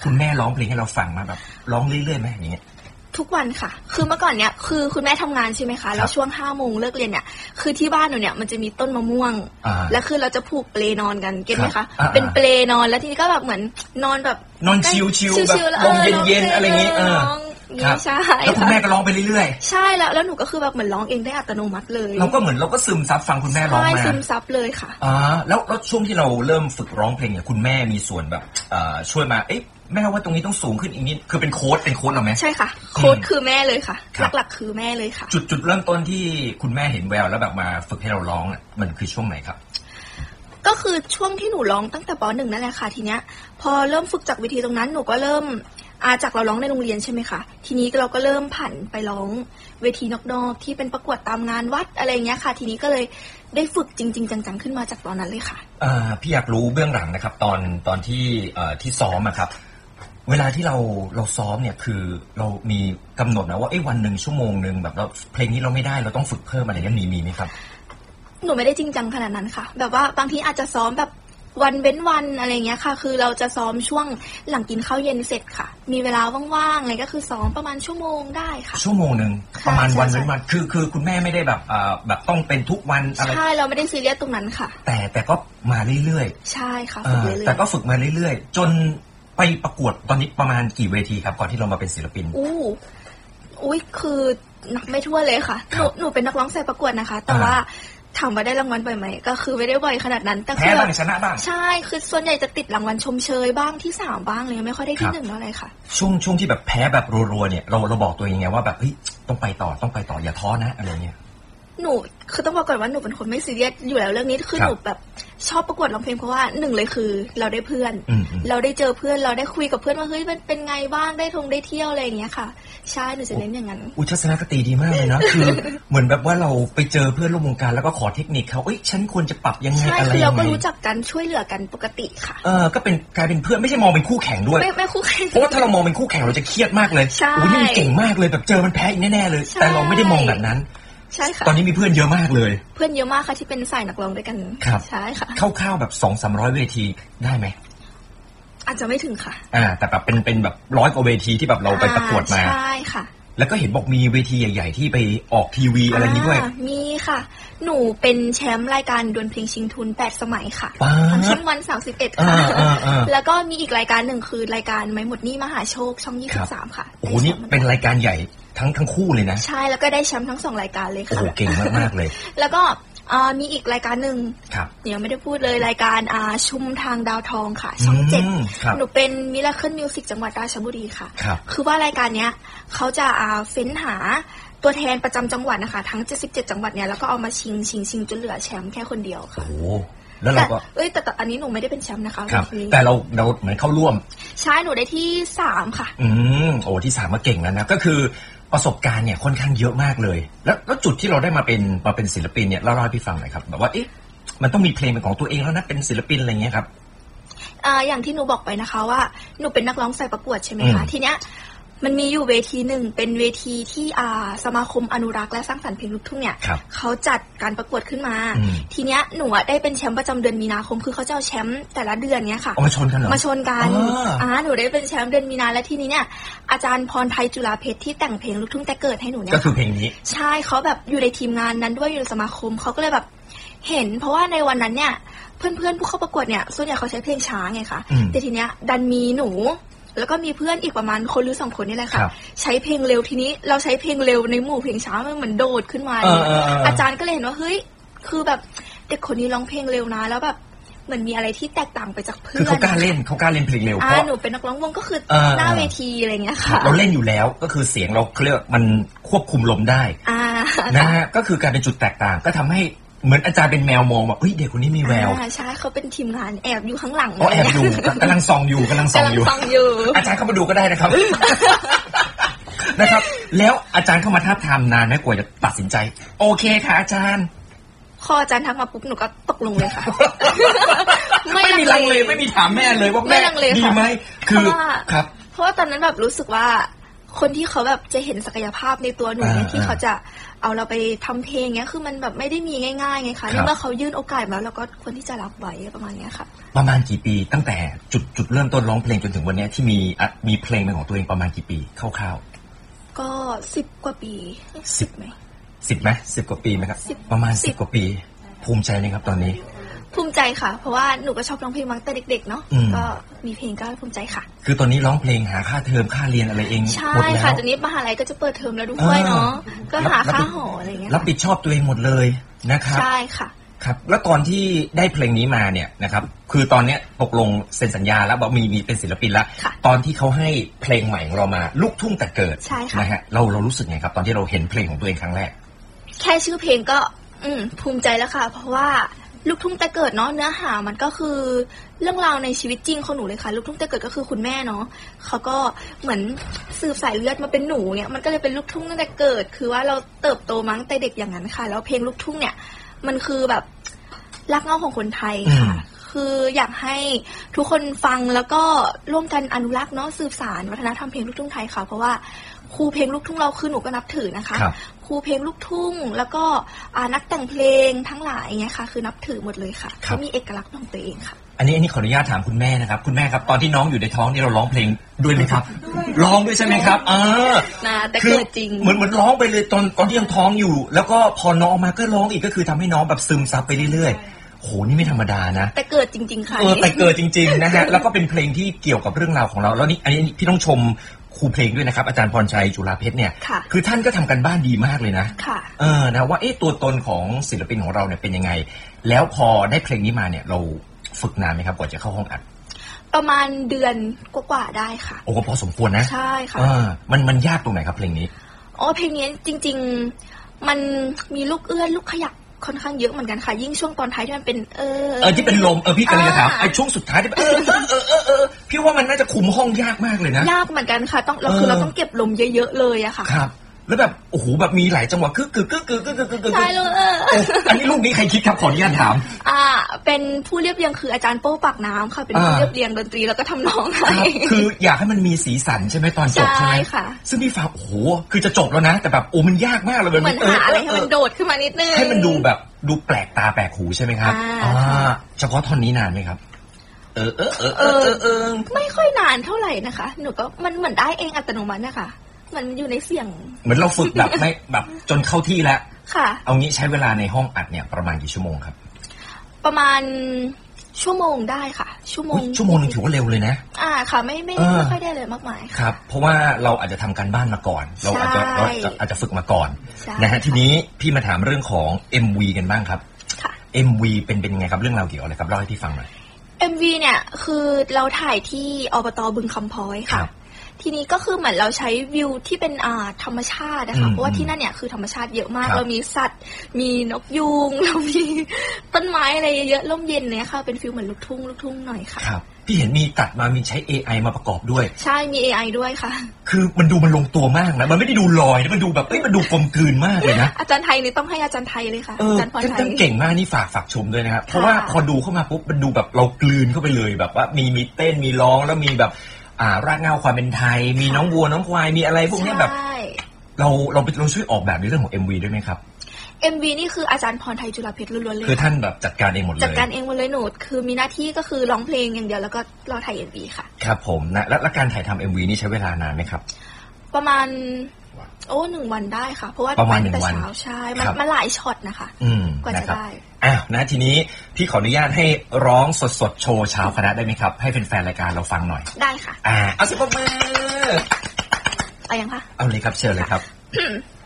คุณแม่ร้องเพลงให้เราฟังมาแบบร้องเรื่อยๆไหมอย่างเงี้ยทุกวันค่ะคือเมื่อก่อนเนี่ยคือคุณแม่ทำงานใช่ไหมคะแล้วช่วง5 โมงเลิกเรียนเนี่ยคือที่บ้านหนูเนี่ยมันจะมีต้นมะม่วงแล้วคือเราจะผูกเปลนอนกันเก็ตไหมคะเป็นเปลนอนแล้วทีนี้ก็แบบเหมือนนอนแบบนอนชิวๆแบบลมเย็นๆอะไรอย่างงี้ใช่แล้วคุณแม่ก็ร้องไปเรื่อยๆใช่แล้วหนูก็คือแบบเหมือนร้องเองได้อัตโนมัติเลยเราก็เหมือนเราก็ซึมซับฟังคุณแม่ร้องมาใช่ซึมซับเลยค่ะแล้วช่วงที่เราเริ่มฝึกร้องเพลงเนี่ยคุณแม่มีส่วนแบบช่วยมาแม่ว่าตรงนี้ต้องสูงขึ้นอีกนิดคือเป็นโค้ดเราไหมใช่ค่ะโค้ดคือแม่เลยค่ะหลักๆคือแม่เลยค่ะจุดเริ่มต้นที่คุณแม่เห็นแววแล้วแบบมาฝึกให้เราร้องมันคือช่วงไหนครับก็คือช่วงที่หนูร้องตั้งแต่ป.1นั่นแหละค่ะทีเนี้ยพอเริ่มฝึกจากวิธีตรงนั้นหนูก็เริ่มจากเราร้องในโรงเรียนใช่ไหมคะทีนี้เราก็เริ่มผันไปร้องเวทีนอกๆที่เป็นประกวดตามงานวัดอะไรเงี้ยค่ะทีนี้ก็เลยได้ฝึกจริงๆจังๆขึ้นมาจากตอนนั้นเลยค่ะพี่อยากรู้เบื้องหลังนะครับตอนที่ซ้อมอะครับเวลาที่เราซ้อมเนี่ยคือเรามีกำหนดนะว่าวันหนึ่งชั่วโมงนึงแบบเราเพลงนี้เราไม่ได้เราต้องฝึกเพิ่มอะไรเงี้ยมีไหมครับหนูไม่ได้จริงจังขนาดนั้นค่ะแบบว่าบางทีอาจจะซ้อมแบบวันเว้นวันอะไรเงี้ยค่ะคือเราจะซ้อมช่วงหลังกินข้าวเย็นเสร็จค่ะมีเวลาว่างๆอะไรก็คือซ้อมประมาณชั่วโมงได้ค่ะชั่วโมงนึงประมาณวันเว้นวันคือคุณแม่ไม่ได้แบบต้องเป็นทุกวันอะไรใช่เราไม่ได้ซีเรียสตรงนั้นค่ะแต่ก็มาเรื่อยๆใช่ค่ะฝึกเรื่อยๆแต่ก็ฝึกมาเรื่อยๆจนไปประกวดตอนนี้ประมาณกี่เวทีครับก่อนที่เรามาเป็นศิลปินอุ้ยคือนับไม่ทั่วเลยค่ะหนูเป็นนักร้องสายประกวดนะคะแต่ว่าถามว่าได้รางวัลบ่อยไหมก็คือไม่ได้บ่อยขนาดนั้นแต่แพ้บ้างชนะบ้างใช่คือส่วนใหญ่จะติดรางวัลชมเชยบ้างที่3บ้างเลยไม่ค่อยได้ที่1เท่าไหร่ค่ะช่วงที่แบบแพ้แบบรัวๆเนี่ยเราบอกตัวเองไงว่าแบบเฮ้ยต้องไปต่ออย่าท้อนะอะไรเงี้ยหนูคือต้องบอกก่อนว่าหนูเป็นคนไม่ซีเรียสอยู่แล้วเรื่องนี้คือหนูแบบชอบประกวดร้องเพลงเพราะว่า1เลยคือเราได้เพื่อนเราได้เจอเพื่อนเราได้คุยกับเพื่อนว่าเฮ้ยมันเป็นไงบ้างได้เที่ยวอะไรอย่างเงี้ยค่ะใช่หนูจะเน้นอย่างนั้นทัศนคติดีมากเลยนะคือเหมือนแบบว่าเราไปเจอเพื่อนร่วมวงการแล้วก็ขอเทคนิคเขาฉันควรจะปรับยังไงอะไรยังไงเราก็รู้จักกันช่วยเหลือกันปกติค่ะก็เป็นกลายเป็นเพื่อนไม่ใช่มองเป็นคู่แข่งด้วยไม่คู่แข่งเพราะว่าถ้าเรามองเป็นคู่แข่งเราจะเครียดมากเลยนี่มันเก่งมากเลยแบบเจอมันแพ้อีกแน่ๆเลยแต่เราไม่ได้มองแบบนั้นใช่ค่ะตอนนี้มีเพื่อนเยอะมากเลยเพื่อนเยอะมากค่ะที่เป็นสายนักร้องด้วยกันใช่ค่ะคร่าวๆแบบ200-300เวทีได้ไหมอาจจะไม่ถึงค่ะแต่แบบเป็นแบบ100 กว่าเวทีที่แบบเราไปประกวดมาใช่ค่ะแล้วก็เห็นบอกมีเวทีใหญ่ๆที่ไปออกทีวีอะไรนี้ด้วยมีค่ะหนูเป็นแชมป์รายการดวลเพลงชิงทุน8 สมัยค่ะทางช่องวัน31ค่ะแล้วก็มีอีกรายการหนึ่งคือรายการไม่หมดหนี้มหาโชคช่อง23ค่ะโอ้โหนี่เป็นรายการใหญ่ทั้งคู่เลยนะใช่แล้วก็ได้แชมป์ทั้ง2รายการเลยค่ะโอ้โหเก่งมากๆเลยแล้วก็มีอีกรายการหนึ่งเดี๋ยวไม่ได้พูดเลยรายการชุมทางดาวทองค่ะช่อง7หนูเป็นมิราเคิลมิวสิกจังหวัดราชบุรีค่ะคือว่ารายการเนี้ยเขาจะเฟ้นหาตัวแทนประจำจังหวัดนะคะทั้ง77จังหวัดเนี้ยแล้วก็เอามาชิงจนเหลือแชมป์แค่คนเดียวค่ะโอ้แล้วเราก็แต่อันนี้หนูไม่ได้เป็นแชมป์นะคะแต่เราเหมือนเข้าร่วมใช่หนูได้ที่3ค่ะโอ้ที่3มาเก่งแล้วนะก็คือประสบการณ์เนี่ยค่อนข้างเยอะมากเลยแล้วจุดที่เราได้มาเป็นศิลปินเนี่ยเล่าให้พี่ฟังหน่อยครับแบบว่ามันต้องมีเพลงเป็นของตัวเองแล้วนะเป็นศิลปินอะไรเงี้ยครับอย่างที่หนูบอกไปนะคะว่าหนูเป็นนักร้องสายประกวดใช่ไหมคะทีเนี้ยมันมีอยู่เวทีหนึ่งเป็นเวทีที่สมาคมอนุรักษ์และสร้างสรรค์เพลงลูกทุ่งเนี่ยเขาจัดการประกวดขึ้นมาทีเนี้ยหนูได้เป็นแชมป์ประจำเดือนมีนาคมคือเขาจะเอาแชมป์แต่ละเดือนเนี้ยค่ะมาชนกันเหรอมาชนกันหนูได้เป็นแชมป์เดือนมีนาและทีนี้เนี่ยอาจารย์พรไทยจุฬาเพชรที่แต่งเพลงลูกทุ่งแต่เกิดให้หนูเนี่ยก็คือเพลงนี้ใช่เขาแบบอยู่ในทีมงานนั้นด้วยอยู่ในสมาคมเขาก็เลยแบบเห็นเพราะว่าในวันนั้นเนี่ยเพื่อนผู้เข้าประกวดเนี่ยส่วนใหญ่เขาใช้เพลงช้าไงคะแต่ทีเนี้ยดันมีหนูแล้วก็มีเพื่อนอีกประมาณคนหรือ2 คนนี่แหละค่ะใช้เพลงเร็วทีนี้เราใช้เพลงเร็วในหมู่เพลงช้ามันเหมือนโดดขึ้นมาอาจารย์ก็เลยเห็นว่าเฮ้ยคือแบบเด็กคนนี้ร้องเพลงเร็วนะแล้วแบบเหมือนมีอะไรที่แตกต่างไปจากเพื่อนคือเขากล้าเล่นเพลงเร็วเพราะหนูเป็นนักร้องวงก็คือหน้าเวทีอะไรเงี้ยค่ะเราเล่นอยู่แล้วก็คือเสียงเราเรียกมันควบคุมลมได้นะฮะก็คือการเป็นจุดแตกต่างก็ทำให้เหมือนอาจารย์เป็นแมวมองว่าเฮ้ยเด็กคนนี้มีแววใช่เขาเป็นทีมงานแอบอยู่ข้างหลังแอบอยู่กำลังส่องอยู่อาจารย์เข้ามาดูก็ได้นะครับนะครับแล้วอาจารย์เข้ามาทาบทามนานไหมกว่าจะตัดสินใจโอเคค่ะอาจารย์พออาจารย์ทักมาปุ๊บหนูก็ตกลงเลยค่ะไม่มีลังเลไม่มีถามแม่เลยว่าแม่ดีไหมคือครับเพราะว่าตอนนั้นแบบรู้สึกว่าคนที่เขาแบบจะเห็นศักยภาพในตัวหนูเนี่ยที่เขาจะเอาเราไปทำเพลงเงี้ยคือมันแบบไม่ได้มีง่ายๆไงคะเมื่อเขายื่นโอกาสมาแล้วเราก็ควรที่จะรับไว้ประมาณนี้ค่ะประมาณกี่ปีตั้งแต่จุดเริ่มต้นร้องเพลงจนถึงวันนี้ที่มีเพลงเป็นของตัวเองประมาณกี่ปีคร่าวๆก็10 กว่าปี10ไหม 10กว่าปีไหมครับประมาณ10 กว่าปีภูมิใจไหมครับตอนนี้ภูมิใจค่ะเพราะว่าหนูก็ชอบร้องเพลงมาตั้งแต่เด็กๆเนาะก็มีเพลงก็ภูมิใจค่ะคือตอนนี้ร้องเพลงหาค่าเทอมค่าเรียนอะไรเองใช่ค่ะตอนนี้มหาลัยก็จะเปิดเทอมแล้วด้วยเนาะก็หาค่าหออะไรเงี้ยรับผิดชอบตัวเองหมดเลยนะครับใช่ค่ะครับแล้วตอนที่ได้เพลงนี้มาเนี่ยนะครับคือตอนเนี้ยตกลงเซ็นสัญญาแล้วบอกมีเป็นศิลปินแล้วตอนที่เขาให้เพลงใหม่ของเรามาลูกทุ่งแต่เกิดนะฮะเรารู้สึกไงครับตอนที่เราเห็นเพลงของตัวเองครั้งแรกแค่ชื่อเพลงก็ภูมิใจแล้วค่ะเพราะว่าลูกทุ่งแต่เกิดเนาะเนื้อหามันก็คือเรื่องราวในชีวิตจริงของหนูเลยค่ะลูกทุ่งแต่เกิดก็คือคุณแม่เนาะเขาก็เหมือนสืบสายเลือดมาเป็นหนูเนี่ยมันก็เลยเป็นลูกทุ่งตั้งแต่เกิดคือว่าเราเติบโตมาตั้งแต่เด็กอย่างนั้นค่ะแล้วเพลงลูกทุ่งเนี่ยมันคือแบบรากเหง้าของคนไทยค่ะคืออยากให้ทุกคนฟังแล้วก็ร่วมกันอนุรักษ์เนาะสืบสานวัฒนธรรมเพลงลูกทุ่งไทยค่ะเพราะว่าครูเพลงลูกทุ่งเราคือหนูก็นับถือนะคะครูเพลงลูกทุ่งแล้วก็นักแต่งเพลงทั้งหลายเงี้ยค่ะคือนับถือหมดเลยค่ะเขามีเอกลักษณ์ของตัวเองค่ะอันนี้ขออนุญาตถามคุณแม่นะครับคุณแม่ครับตอนที่น้องอยู่ในท้องนี่เราร้องเพลงด้วยไหมครับร้องด้วยใช่ไหมครับแต่เกิดจริงเหมือนร้องไปเลยตอนที่ยังท้องอยู่แล้วก็พอน้องออกมาก็ร้องอีกก็คือทำให้น้องแบบซึมซับไปเรื่อยๆโหนี่ไม่ธรรมดานะแต่เกิดจริงๆค่ะแต่เกิดจริงๆนะฮะแล้วก็เป็นเพลงที่เกี่ยวกับเรื่องราวของเราแล้วนี่อันนี้พี่ต้องชมครูเพลงด้วยนะครับอาจารย์พรชัยจุฬาเพชรเนี่ยคือท่านก็ทำกันบ้านดีมากเลยนะนะว่าตัวตนของศิลปินของเราเนี่ยเป็นยังไงแล้วพอได้เพลงนี้มาเนี่ยเราฝึกนานไหมครับกว่าจะเข้าห้องอัดประมาณเดือนกว่าๆได้ค่ะโอ้ก็พอสมควรนะใช่ค่ะมันยากตรงไหนครับเพลงนี้เพลงนี้จริงๆมันมีลูกเอื้อนลูกขยักค่อนข้างเยอะเหมือนกันค่ะยิ่งช่วงตอนท้ายที่มันเป็นที่เป็นลมพี่กำลังจะถามไอ้ช่วงสุดท้ายที่พี่ว่ามันน่าจะคุมห้องยากมากเลยนะยากเหมือนกันค่ะเราต้องเก็บลมเยอะๆเลยอะค่ะครับแล้วแบบโอ้โหแบบมีหลายจังหวะกึกใช่เลยอันนี้ลูกนี้ใครคิดครับขออนุญาตถามเป็นผู้เรียบเรียงคืออาจารย์โป้ปากน้ำค่ะเป็นผู้เรียบเรียงดนตรีแล้วก็ทำนองให้คืออยากให้มันมีสีสันใช่ไหมตอนจบใช่ไหมค่ะซึ่งพี่ฟ้าโอ้โหคือจะจบแล้วนะแต่แบบมันยากมากเลยเหมือนหาอะไรให้มันโดดขึ้นมานิดนึงให้มันดูแบบดูแปลกตาแปลกหูใช่ไหมครับเฉพาะท่อนนี้นานไหมครับไม่ค่อยนานเท่าไหร่นะคะหนูก็มันเหมือนได้เองอัตโนมัตินะคะมันอยู่ในเสียงเหมือนเราฝึกแบบไม่แบบจนเข้าที่แล้วค่ะเอางี้ใช้เวลาในห้องอัดเนี่ยประมาณกี่ชั่วโมงครับประมาณชั่วโมงได้ค่ะชั่วโมงนึงถือว่าเร็วเลยนะค่ะไม่ค่อยได้เลยมากมายครับเพราะว่าเราอาจจะทำการบ้านมาก่อนเราอาจจะฝึกมาก่อนนะฮะทีนี้พี่มาถามเรื่องของ MV กันบ้างครับ MV เป็นไงครับเรื่องราวเกี่ยวอะไรครับเล่าให้พี่ฟังหน่อย MV เนี่ยคือเราถ่ายที่อบต.บึงคำพ้อยค่ะทีนี้ก็คือเหมือนเราใช้วิวที่เป็นธรรมชาตินะคะเพราะว่าที่นั่นเนี่ยคือธรรมชาติเยอะมากเรามีสัตว์มีนกยูงเรามีต้นไม้อะไรเยอะร่มเย็นเนี่ยค่ะเป็นฟิลเหมือนลูกทุ่งหน่อยค่ะครับพี่เห็นมีตัดมามีใช้ AI มาประกอบด้วยใช่มี AI ด้วยค่ะคือมันลงตัวมากนะมันไม่ได้ดูลอยนะมันดูแบบมันดูกลมกลืนมากเลยนะอาจารย์ไทยนี่ต้องให้อาจารย์ไทยเลยค่ะอาจารย์พรชัยเก่งมากนี่ฝากชมด้วยนะครับเพราะว่าพอดูเข้ามาปุ๊บมันดูแบบเรากลืนเข้าไปเลยแบบว่ามีเต้นมีร้องแล้วมีแบบรากเหง้าความเป็นไทยมีน้องวัวน้องควายมีอะไรพวกนี้แบบเราช่วยออกแบบในเรื่องของ MV ด้วยไหมครับ MV นี่คืออาจารย์พรไทยจุฬาเพชรล้วนๆเลยคือท่านแบบจัดการเองหมดเลยจัดการเองหมดเลยหนูคือมีหน้าที่ก็คือร้องเพลงอย่างเดียวแล้วก็รอถ่าย MV ค่ะครับผมนะแล้วการถ่ายทำ MV นี่ใช้เวลานานไหมครับประมาณ1 วันได้ค่ะเพราะว่าประมาณ1 วันใช่มันหลายช็อตนะคะกว่าจะได้นะทีนี้พี่ขออนุญาตให้ร้องสดๆโชว์ชาวคณะได้ไหมครับให้แฟนๆรายการเราฟังหน่อยได้ค่ะเอาสิปรบมือเอายังคะเอาเลยครับเชิญเลยครับ